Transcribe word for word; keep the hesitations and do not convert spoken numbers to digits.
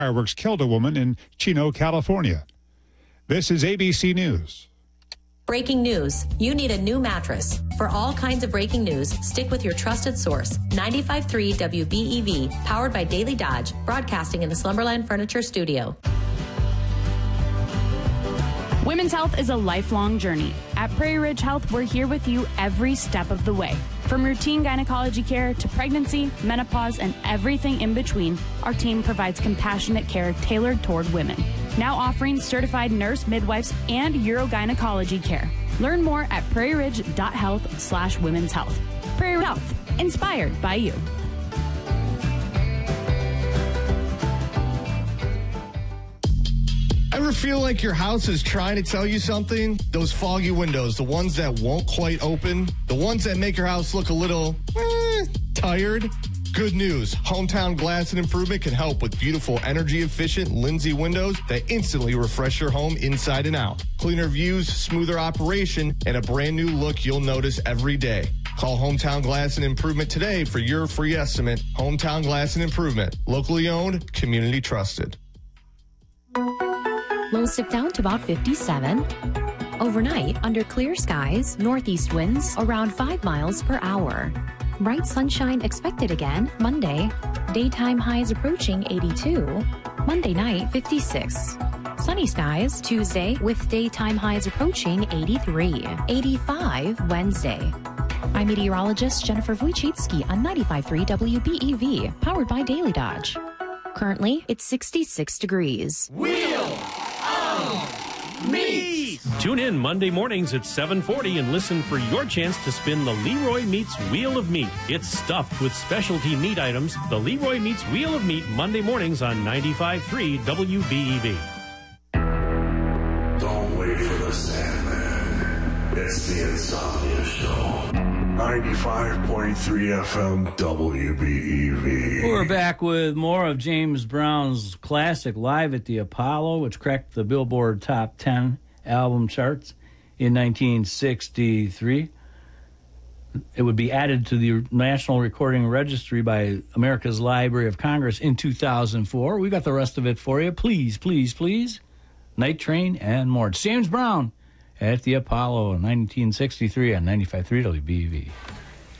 Fireworks killed a woman in Chino, California. This is A B C News. Breaking news. You need a new mattress. For all kinds of breaking news, stick with your trusted source. ninety-five point three W B E V, powered by Daily Dodge, broadcasting in the Slumberland Furniture Studio. Women's health is a lifelong journey. At Prairie Ridge Health, we're here with you every step of the way. From routine gynecology care to pregnancy, menopause, and everything in between, our team provides compassionate care tailored toward women. Now offering certified nurse, midwives, and urogynecology care. Learn more at prairie ridge dot health slash women's health. Prairie Ridge Health, inspired by you. Ever feel like your house is trying to tell you something? Those foggy windows, the ones that won't quite open, the ones that make your house look a little eh, tired? Good news. Hometown Glass and Improvement can help with beautiful, energy-efficient Lindsay windows that instantly refresh your home inside and out. Cleaner views, smoother operation, and a brand new look you'll notice every day. Call Hometown Glass and Improvement today for your free estimate. Hometown Glass and Improvement. Locally owned, community trusted. Lows dip down to about fifty-seven. Overnight, under clear skies, northeast winds around five miles per hour. Bright sunshine expected again Monday. Daytime highs approaching eighty-two. Monday night, fifty-six. Sunny skies Tuesday with daytime highs approaching eighty-three. eighty-five Wednesday. I'm meteorologist Jennifer Wojcicki on ninety-five point three W B E V, powered by Daily Dodge. Currently, it's sixty-six degrees. Wheel of Meat! Tune in Monday mornings at seven forty and listen for your chance to spin the Leroy Meats Wheel of Meat. It's stuffed with specialty meat items. The Leroy Meats Wheel of Meat, Monday mornings on ninety-five point three W B E V. Don't wait for the Sandman. It's the Insomnia Show. ninety-five point three F M W B E V. We're back with more of James Brown's classic Live at the Apollo, which cracked the Billboard Top ten album charts in nineteen sixty-three. It would be added to the National Recording Registry by America's Library of Congress in two thousand four. We got the rest of it for you. Please, please, please. Night Train and more. It's James Brown at the Apollo in nineteen sixty-three on ninety-five point three W B E V.